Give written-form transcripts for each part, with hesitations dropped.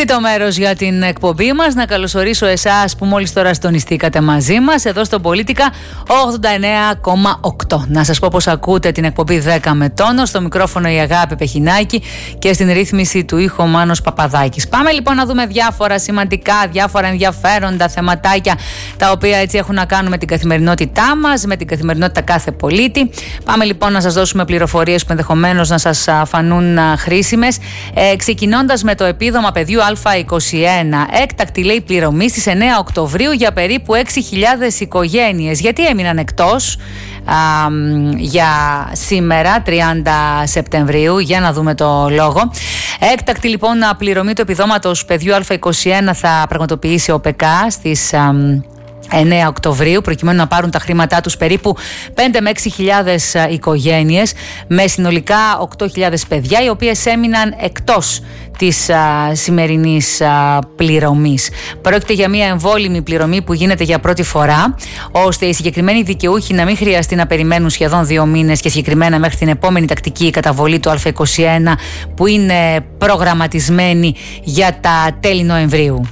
Τρίτο μέρος για την εκπομπή μας. Να καλωσορίσω εσάς που μόλις τώρα συντονιστήκατε μαζί μας εδώ στο Πολίτικα 89,8. Να σας πω πως ακούτε την εκπομπή 10 με τόνο. Στο μικρόφωνο η Αγάπη Πεχινάκη και στην ρύθμιση του ήχου Μάνος Παπαδάκης. Πάμε λοιπόν να δούμε διάφορα σημαντικά, διάφορα ενδιαφέροντα θεματάκια τα οποία έτσι έχουν να κάνουν με την καθημερινότητά μας, με την καθημερινότητα κάθε πολίτη. Πάμε λοιπόν να σας δώσουμε πληροφορίες που ενδεχομένως να σας φανούν χρήσιμες. Ξεκινώντας με το επίδομα παιδιού Α21. Έκτακτη λέει πληρωμή στις 9 Οκτωβρίου για περίπου 6.000 οικογένειες. Γιατί έμειναν εκτός για σήμερα 30 Σεπτεμβρίου? Για να δούμε το λόγο. Έκτακτη λοιπόν πληρωμή του επιδόματος παιδιού Α21 θα πραγματοποιήσει ο ΠΚΑ στις 9 Οκτωβρίου, προκειμένου να πάρουν τα χρήματά τους περίπου 5 με 6.000 οικογένειες με συνολικά 8.000 παιδιά, οι οποίες έμειναν εκτός της σημερινής πληρωμής. Πρόκειται για μια εμβόλυμη πληρωμή που γίνεται για πρώτη φορά, ώστε οι συγκεκριμένοι δικαιούχοι να μην χρειαστεί να περιμένουν σχεδόν 2 μήνες και συγκεκριμένα μέχρι την επόμενη τακτική καταβολή του Α21 που είναι προγραμματισμένη για τα τέλη Νοεμβρίου.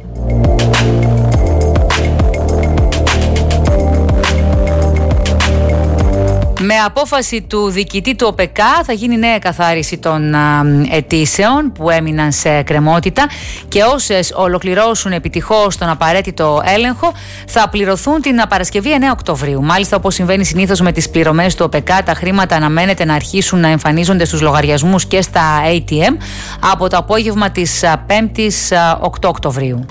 Με απόφαση του διοικητή του ΟΠΕΚΑ θα γίνει νέα καθάριση των αιτήσεων που έμειναν σε εκκρεμότητα και όσες ολοκληρώσουν επιτυχώς τον απαραίτητο έλεγχο θα πληρωθούν την Παρασκευή 9 Οκτωβρίου. Μάλιστα, όπως συμβαίνει συνήθως με τις πληρωμές του ΟΠΕΚΑ, τα χρήματα αναμένεται να αρχίσουν να εμφανίζονται στους λογαριασμούς και στα ATM από το απόγευμα της 5ης 8 Οκτωβρίου.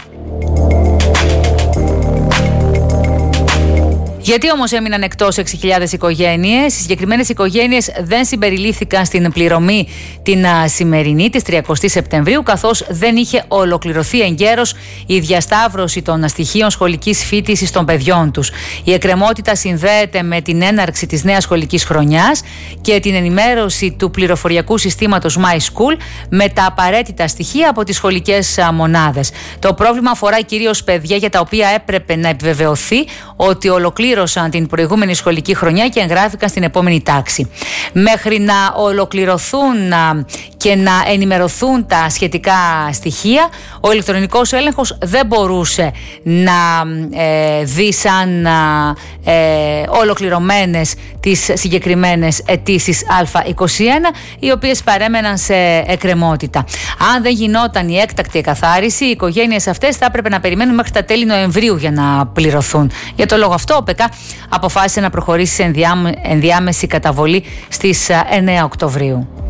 Γιατί όμως έμειναν εκτός 6.000 οικογένειες? Οι συγκεκριμένες οικογένειες δεν συμπεριλήφθηκαν στην πληρωμή την σημερινή της 30 Σεπτεμβρίου, καθώς δεν είχε ολοκληρωθεί εγκαίρως η διασταύρωση των στοιχείων σχολικής φοιτησης των παιδιών τους. Η εκκρεμότητα συνδέεται με την έναρξη της νέας σχολικής χρονιάς και την ενημέρωση του πληροφοριακού συστήματος My School με τα απαραίτητα στοιχεία από τις σχολικές μονάδες. Το πρόβλημα αφορά κυρίως παιδιά για τα οποία έπρεπε να επιβεβαιωθεί ότι ολοκλήρωσαν την προηγούμενη σχολική χρονιά και εγγράφηκαν στην επόμενη τάξη. Μέχρι να ολοκληρωθούν και να ενημερωθούν τα σχετικά στοιχεία, ο ηλεκτρονικός έλεγχος δεν μπορούσε να δει σαν ολοκληρωμένες τις συγκεκριμένες αιτήσεις Α21, οι οποίες παρέμεναν σε εκκρεμότητα. Αν δεν γινόταν η έκτακτη εκαθάριση, οι οικογένειες αυτές θα έπρεπε να περιμένουν μέχρι τα τέλη Νοεμβρίου για να πληρωθούν. Για το λόγο αυτό, ο ΠΚΑ αποφάσισε να προχωρήσει σε ενδιάμεση καταβολή στις 9 Οκτωβρίου.